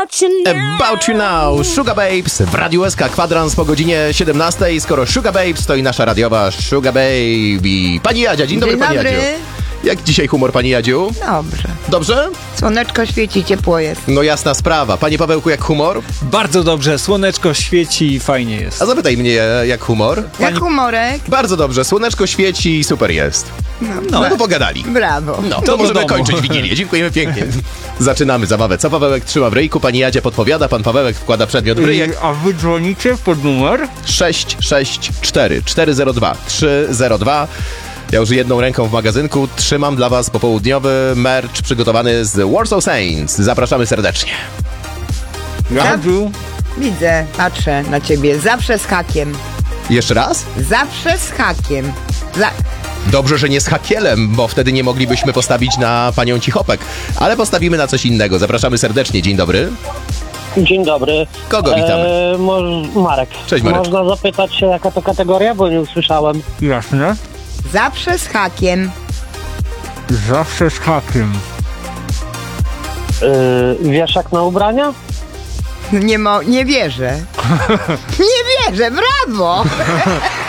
About You Now, Sugar Babes w Radiu SK, kwadrans po godzinie 17. Skoro Sugar Babes, to i nasza radiowa Sugar Baby. Pani Jadzia, dzień dobry, pani Jadziu. Jak dzisiaj humor, pani Jadziu? Dobrze. Dobrze? Słoneczko świeci, ciepło jest. No jasna sprawa. Panie Pawełku, jak humor? Bardzo dobrze, słoneczko świeci i fajnie jest. A zapytaj mnie, jak humor? Jak humorek? Bardzo dobrze, słoneczko świeci i super jest. No to pogadali. Brawo. No, to do możemy domu. kończyć Wigilię. Dziękujemy pięknie. Zaczynamy zabawę. Co Pawełek trzyma w ryjku? Pani Jadzia podpowiada, pan Pawełek wkłada przedmiot w ryjek. A wy dzwonicie pod numer? 664 402 302. Ja już jedną ręką w magazynku trzymam dla was popołudniowy merch przygotowany z Warsaw Saints. Zapraszamy serdecznie. Radziu. Widzę, patrzę na ciebie. Zawsze z hakiem. Jeszcze raz? Zawsze z hakiem. Dobrze, że nie z hakielem, bo wtedy nie moglibyśmy postawić na panią Cichopek. Ale postawimy na coś innego. Zapraszamy serdecznie. Dzień dobry. Dzień dobry. Kogo witamy? Marek. Cześć, Marek. Można zapytać się, jaka to kategoria, bo nie usłyszałem. Jasne. Zawsze z hakiem. Zawsze z hakiem. Wieszak na ubrania? Nie wierzę. Nie wierzę, brawo!